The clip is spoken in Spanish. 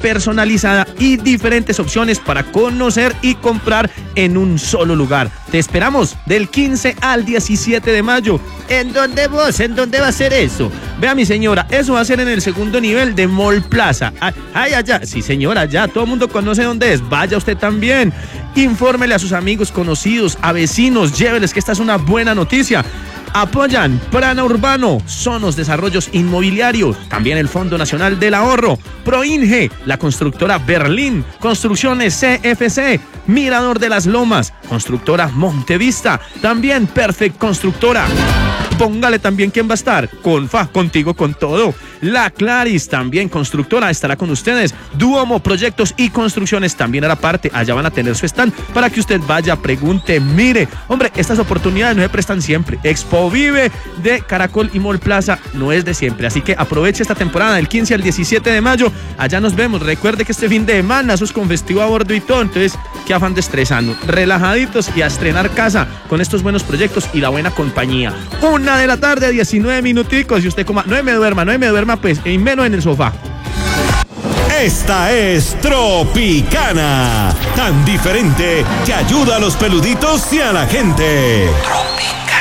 personalizada y diferentes opciones para conocer y comprar en un solo lugar. Te esperamos del 15 al 17 de mayo. ¿En dónde vos? ¿En dónde va a ser eso? Vea, mi señora, eso va a ser en el segundo nivel de Mall Plaza. Ay, allá. Sí, señora, allá. Todo el mundo conoce dónde es. Vaya usted también. Infórmele a sus amigos, conocidos, a vecinos. Lléveles que esta es una buena noticia. Apoyan Prana Urbano, Sonos Desarrollos Inmobiliarios, también el Fondo Nacional del Ahorro, Proinge, la constructora Berlín, Construcciones CFC, Mirador de las Lomas, Constructora Montevista, también Perfect Constructora. Póngale también quién va a estar. Confa, contigo con todo. La Claris, también constructora, estará con ustedes. Duomo Proyectos y Construcciones también hará parte. Allá van a tener su stand para que usted vaya, pregunte, mire. Hombre, estas oportunidades no se prestan siempre. Expo Vive de Caracol y Mall Plaza no es de siempre. Así que aproveche esta temporada del 15 al 17 de mayo. Allá nos vemos. Recuerde que este fin de semana eso es con festivo a bordo y todo. Entonces, qué afán de estresando. Relajaditos y a estrenar casa con estos buenos proyectos y la buena compañía. 1:00 p.m, 19 minuticos. Y usted coma, no me duerma, pues, y menos en el sofá. Esta es Tropicana, tan diferente que ayuda a los peluditos y a la gente. Tropicana.